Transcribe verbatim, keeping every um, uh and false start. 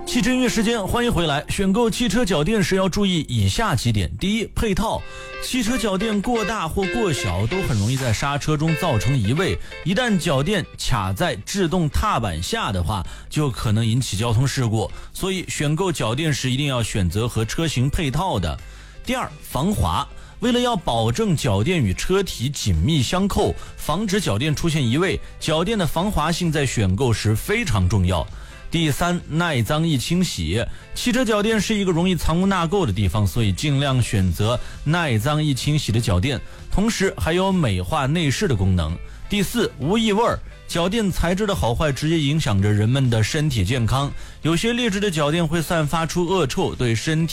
汽车音乐时间，欢迎回来。选购汽车脚垫时要注意以下几点：第一，配套。汽车脚垫过大或过小都很容易在刹车中造成移位，一旦脚垫卡在制动踏板下的话，就可能引起交通事故。所以选购脚垫时一定要选择和车型配套的。第二，防滑。为了要保证脚垫与车体紧密相扣，防止脚垫出现移位，脚垫的防滑性在选购时非常重要。第三，耐脏易清洗。汽车脚垫是一个容易藏污纳垢的地方，所以尽量选择耐脏易清洗的脚垫，同时还有美化内饰的功能。第四，无异味。脚垫材质的好坏直接影响着人们的身体健康，有些劣质的脚垫会散发出恶臭，对身体